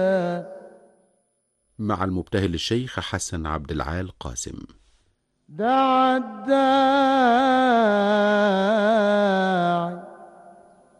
مع المبتهل الشيخ حسن عبد العال قاسم. دعا الداعي